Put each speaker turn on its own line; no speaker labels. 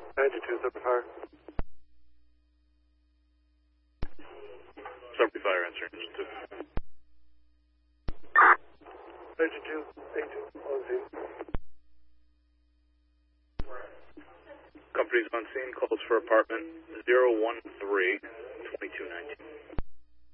92, Subway Fire.
Subway Fire, answering engine 2.
92, 82, on scene.
Company's on scene, calls for apartment 013, 2219.